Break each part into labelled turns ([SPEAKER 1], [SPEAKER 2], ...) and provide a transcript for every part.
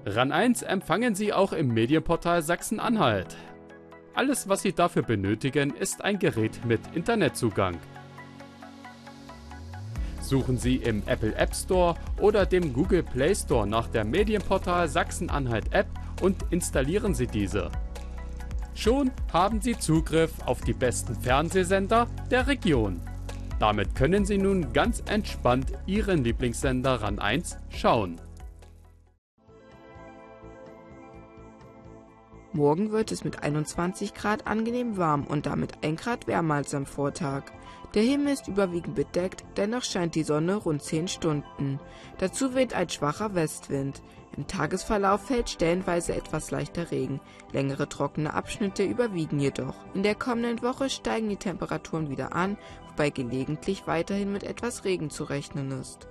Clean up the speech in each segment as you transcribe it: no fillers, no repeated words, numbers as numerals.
[SPEAKER 1] RAN 1 empfangen Sie auch im Medienportal Sachsen-Anhalt. Alles, was Sie dafür benötigen, ist ein Gerät mit Internetzugang. Suchen Sie im Apple App Store oder dem Google Play Store nach der Medienportal Sachsen-Anhalt App und installieren Sie diese. Schon haben Sie Zugriff auf die besten Fernsehsender der Region. Damit können Sie nun ganz entspannt Ihren Lieblingssender RAN 1 schauen.
[SPEAKER 2] Morgen wird es mit 21 Grad angenehm warm und damit 1 Grad wärmer als am Vortag. Der Himmel ist überwiegend bedeckt, dennoch scheint die Sonne rund 10 Stunden. Dazu weht ein schwacher Westwind. Im Tagesverlauf fällt stellenweise etwas leichter Regen. Längere trockene Abschnitte überwiegen jedoch. In der kommenden Woche steigen die Temperaturen wieder an, wobei gelegentlich weiterhin mit etwas Regen zu rechnen ist.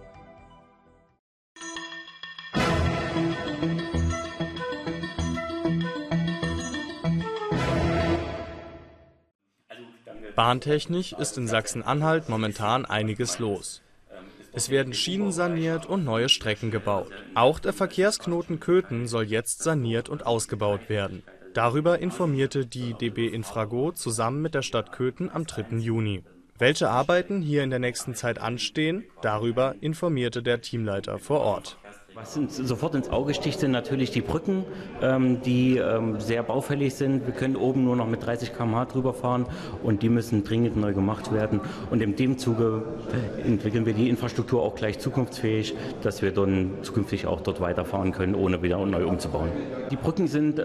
[SPEAKER 3] Bahntechnisch ist in Sachsen-Anhalt momentan einiges los. Es werden Schienen saniert und neue Strecken gebaut. Auch der Verkehrsknoten Köthen soll jetzt saniert und ausgebaut werden. Darüber informierte die DB Infrago zusammen mit der Stadt Köthen am 3. Juni. Welche Arbeiten hier in der nächsten Zeit anstehen, darüber informierte der Teamleiter vor Ort.
[SPEAKER 4] Was uns sofort ins Auge sticht, sind natürlich die Brücken, die sehr baufällig sind. Wir können oben nur noch mit 30 km/h drüber fahren und die müssen dringend neu gemacht werden. Und in dem Zuge entwickeln wir die Infrastruktur auch gleich zukunftsfähig, dass wir dann zukünftig auch dort weiterfahren können, ohne wieder neu umzubauen. Die Brücken sind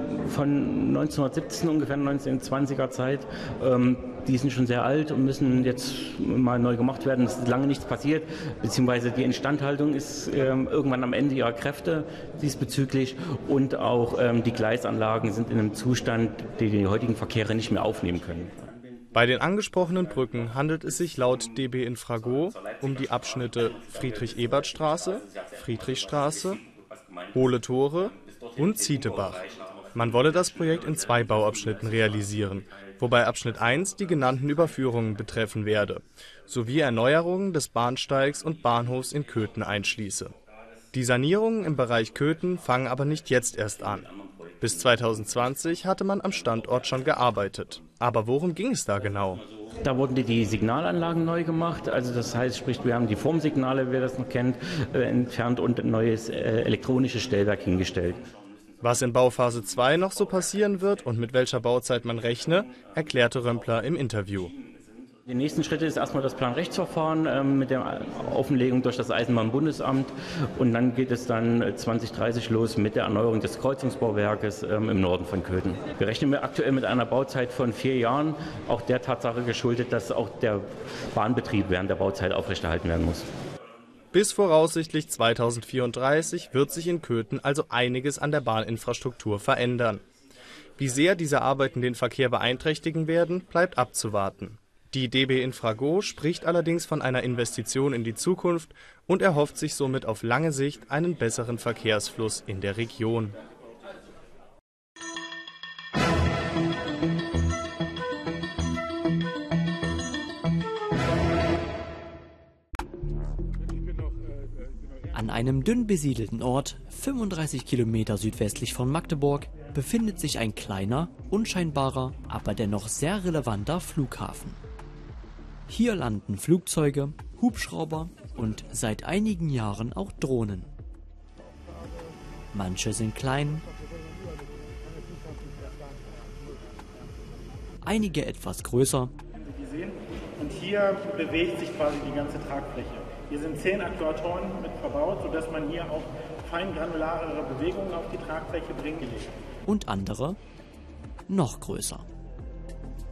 [SPEAKER 4] von 1917, ungefähr 1920er Zeit. Die sind schon sehr alt und müssen jetzt mal neu gemacht werden. Es ist lange nichts passiert, beziehungsweise die Instandhaltung ist irgendwann am Ende ihrer Kräfte diesbezüglich und auch die Gleisanlagen sind in einem Zustand, den die heutigen Verkehre nicht mehr aufnehmen können.
[SPEAKER 3] Bei den angesprochenen Brücken handelt es sich laut DB Infrago um die Abschnitte Friedrich-Ebert-Straße, Friedrichstraße, Hohle Tore und Zietebach. Man wolle das Projekt in 2 Bauabschnitten realisieren, wobei Abschnitt 1 die genannten Überführungen betreffen werde, sowie Erneuerungen des Bahnsteigs und Bahnhofs in Köthen einschließe. Die Sanierungen im Bereich Köthen fangen aber nicht jetzt erst an. Bis 2020 hatte man am Standort schon gearbeitet. Aber worum ging es da genau?
[SPEAKER 4] Da wurden die Signalanlagen neu gemacht, also das heißt, sprich, wir haben die Formsignale, wer das noch kennt, entfernt und ein neues elektronisches Stellwerk hingestellt.
[SPEAKER 3] Was in Bauphase 2 noch so passieren wird und mit welcher Bauzeit man rechne, erklärte Römpler im Interview.
[SPEAKER 4] Die nächsten Schritte ist erstmal das Planrechtsverfahren mit der Offenlegung durch das Eisenbahnbundesamt und dann geht es dann 2030 los mit der Erneuerung des Kreuzungsbauwerkes im Norden von Köthen. Wir rechnen aktuell mit einer Bauzeit von 4 Jahren, auch der Tatsache geschuldet, dass auch der Bahnbetrieb während der Bauzeit aufrechterhalten werden muss.
[SPEAKER 3] Bis voraussichtlich 2034 wird sich in Köthen also einiges an der Bahninfrastruktur verändern. Wie sehr diese Arbeiten den Verkehr beeinträchtigen werden, bleibt abzuwarten. Die DB Infrago spricht allerdings von einer Investition in die Zukunft und erhofft sich somit auf lange Sicht einen besseren Verkehrsfluss in der Region.
[SPEAKER 5] An einem dünn besiedelten Ort, 35 Kilometer südwestlich von Magdeburg, befindet sich ein kleiner, unscheinbarer, aber dennoch sehr relevanter Flughafen. Hier landen Flugzeuge, Hubschrauber und seit einigen Jahren auch Drohnen. Manche sind klein, einige etwas größer.
[SPEAKER 6] Und hier bewegt sich quasi die ganze Tragfläche. Hier sind 10 Aktuatoren mit verbaut, sodass man hier auch feingranularere Bewegungen auf die Tragfläche bringen kann.
[SPEAKER 5] Und andere noch größer.